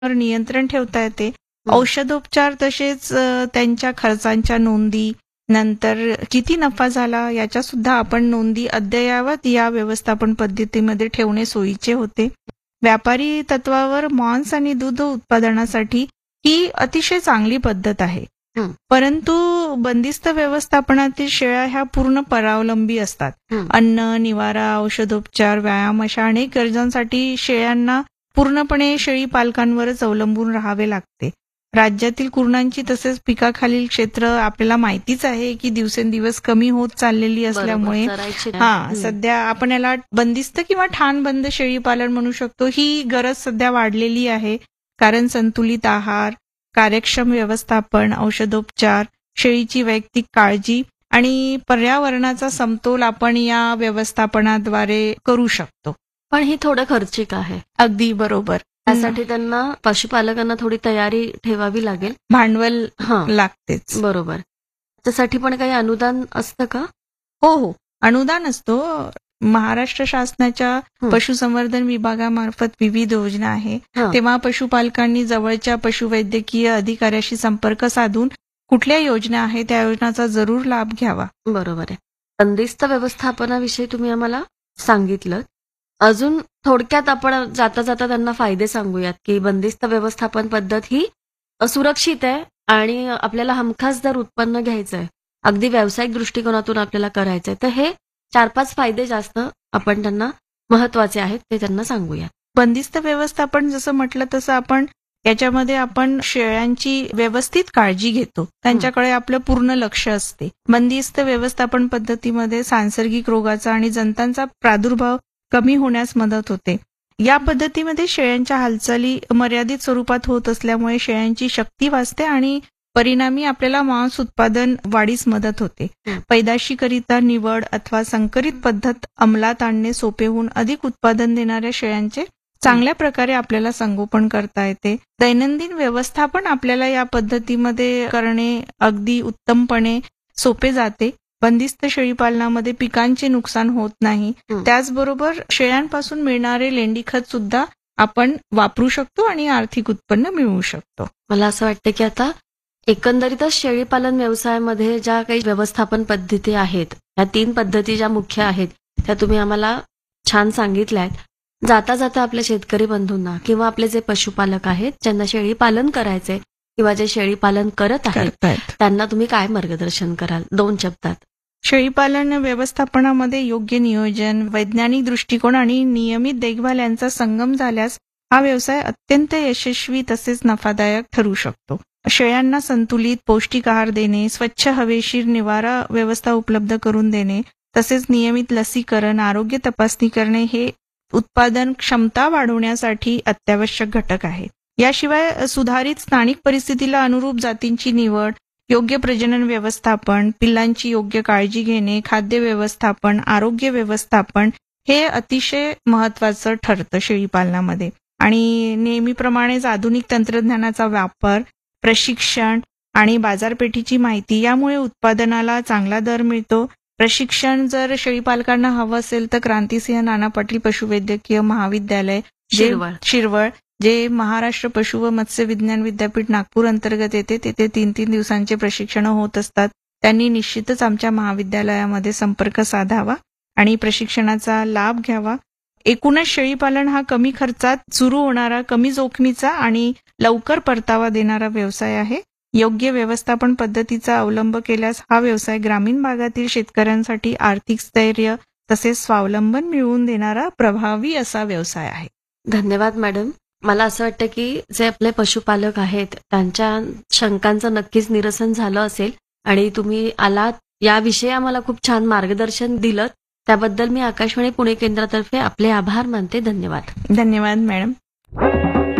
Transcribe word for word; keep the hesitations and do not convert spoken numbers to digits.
वर नियंत्रण ठेवता येते. हं. औषधोपचार तसेच अ, त्यांच्या खर्चांच्या नोंदी, नंतर किती नफा झाला याच्या सुद्धा आपण नोंदी अद्ययावत या व्यवस्थापन पद्धतीमध्ये ठेवणे सोयीचे होते. व्यापारी तत्वावर मांस आणि दूध उत्पादनासाठी ही अतिशय चांगली पद्धत आहे. हं. परंतु बंदिस्त व्यवस्थापनातील शेळ्या ह्या पूर्ण परावलंबी असतात. हं. अन्न, निवारा, औषधोपचार, व्यायाम अशा अनेक गरजांसाठी शेळ्यांना पूर्णपणे शेळी पालकांवरच अवलंबून राहावे लागते. राज्यातील कुरणांची तसेच पिकाखालील क्षेत्र आपल्याला माहितीच आहे की दिवसेंदिवस कमी होत चाललेली असल्यामुळे बरोबर, चरायची नाही. हा हं. सध्या आपण याला बंदिस्त किंवा ठाणबंद शेळी पालन म्हणू शकतो. ही गरज सध्या वाढलेली आहे. कारण संतुलित आहार, कार्यक्षम व्यवस्थापन, औषधोपचार, शेळीची वैयक्तिक काळजी आणि पर्यावरणाचा समतोल आपण या व्यवस्थापनाद्वारे करू शकतो. पण ही थोडं खर्चिक आहे. अगदी बरोबर. त्यासाठी त्यांना पशुपालकांना थोडी तयारी ठेवावी लागेल. भांडवल हां. लागतेच. बरोबर. त्यासाठी पण काही अनुदान असतं का? हो हो अनुदान असतो. महाराष्ट्र शासनाच्या हं. पशुसंवर्धन विभागामार्फत विविध योजना आहे. हां. तेव्हा पशुपालकांनी जवळच्या पशुवैद्यकीय अधिकाऱ्याशी संपर्क साधून कुठल्या योजना आहेत त्या योजनाचा जरूर लाभ घ्यावा. बरोबर आहे. बंदिस्त व्यवस्थापनाविषयी तुम्ही आम्हाला सांगितलं. अजून थोडक्यात आपण जाता जाता त्यांना फायदे सांगूयात की बंदिस्त व्यवस्थापन पद्धत ही सुरक्षित आहे आणि आपल्याला हमखास जर उत्पन्न घ्यायचं आहे, अगदी व्यावसायिक दृष्टिकोनातून आपल्याला करायचंय, तर हे चार पाच फायदे जास्त आपण त्यांना महत्वाचे आहेत ते त्यांना सांगूया. बंदिस्त व्यवस्थापन जसं म्हटलं तसं आपण याच्यामध्ये आपण शेळ्यांची व्यवस्थित काळजी घेतो. त्यांच्याकडे आपलं पूर्ण लक्ष असते. बंदिस्त व्यवस्थापन पद्धतीमध्ये सांसर्गिक रोगाचा आणि जंतांचा प्रादुर्भाव कमी होण्यास मदत होते. या पद्धतीमध्ये शेळ्यांच्या हालचाली मर्यादित स्वरूपात होत असल्यामुळे शेळ्यांची शक्ती वाचते आणि परिणामी आपल्याला मांस उत्पादन वाढीस मदत होते. हं. पैदाशीकरिता निवड अथवा संकरित पद्धत अंमलात आणणे सोपे होऊन अधिक उत्पादन देणाऱ्या शेळ्यांचे चांगल्या प्रकारे आपल्याला संगोपन करता येते. दैनंदिन व्यवस्थापन आपल्याला या पद्धतीमध्ये करणे अगदी उत्तमपणे सोपे जाते. बंदिस्त शेळीपालनामध्ये पिकांचे नुकसान होत नाही. हं. त्याचबरोबर शेळ्यांपासून मिळणारे लेंडीखत सुद्धा आपण वापरू शकतो आणि आर्थिक उत्पन्न मिळवू शकतो. मला असं वाटतं की आता एकंदरीतच शेळीपालन व्यवसायामध्ये ज्या काही व्यवस्थापन पद्धती आहेत, या तीन पद्धती ज्या मुख्य आहेत त्या तुम्ही आम्हाला छान सांगितल्या आहेत. जाता जाता आपल्या शेतकरी बंधूंना किंवा आपले जे पशुपालक आहेत ज्यांना शेळीपालन करायचंय किंवा जे शेळीपालन करत आहेत करतायत. त्यांना तुम्ही काय मार्गदर्शन कराल दोन शब्दात? शेळीपालन व्यवस्थापनामध्ये योग्य नियोजन, वैज्ञानिक दृष्टिकोन आणि नियमित देखभाल यांचा संगम झाल्यास हा व्यवसाय अत्यंत यशस्वी तसेच नफादायक ठरू शकतो. शेळ्यांना संतुलित पौष्टिक आहार देणे, स्वच्छ हवेशीर निवारा व्यवस्था उपलब्ध करून देणे, तसेच नियमित लसीकरण, आरोग्य तपासणी करणे हे उत्पादन क्षमता वाढवण्यासाठी अत्यावश्यक घटक आहे. याशिवाय सुधारित स्थानिक परिस्थितीला अनुरूप जातींची निवड, योग्य प्रजनन व्यवस्थापन, पिल्लांची योग्य काळजी घेणे, खाद्य व्यवस्थापन, आरोग्य व्यवस्थापन हे अतिशय महत्वाचं ठरतं शेळीपालनामध्ये. आणि नेहमीप्रमाणेच आधुनिक तंत्रज्ञानाचा वापर, प्रशिक्षण आणि बाजारपेठेची माहिती यामुळे उत्पादनाला चांगला दर मिळतो. प्रशिक्षण जर शेळीपालकांना हवं असेल तर क्रांतिसिंह नाना पाटील पशुवैद्यकीय महाविद्यालय जे शिरवळ. शिरवळ जे महाराष्ट्र पशु व मत्स्य विज्ञान विद्यापीठ नागपूर अंतर्गत येते, तेथे तीन तीन दिवसांचे प्रशिक्षण होत असतात. त्यांनी निश्चितच आमच्या महाविद्यालयामध्ये संपर्क साधावा आणि प्रशिक्षणाचा लाभ घ्यावा. एकूणच शेळीपालन हा कमी खर्चात सुरू होणारा, कमी जोखमीचा आणि लवकर परतावा देणारा व्यवसाय आहे. योग्य व्यवस्थापन पद्धतीचा अवलंब केल्यास हा व्यवसाय ग्रामीण भागातील शेतकऱ्यांसाठी आर्थिक स्थैर्य तसेच स्वावलंबन मिळवून देणारा प्रभावी असा व्यवसाय आहे. धन्यवाद मॅडम. मला असं वाटतं की जे आपले पशुपालक आहेत त्यांच्या शंकांचं नक्कीच निरसन झालं असेल आणि तुम्ही आलात याविषयी आम्हाला खूप छान मार्गदर्शन दिलं. त्याबद्दल मी आकाशवाणी पुणे केंद्रातर्फे आपले आभार मानते. धन्यवाद. धन्यवाद मॅडम.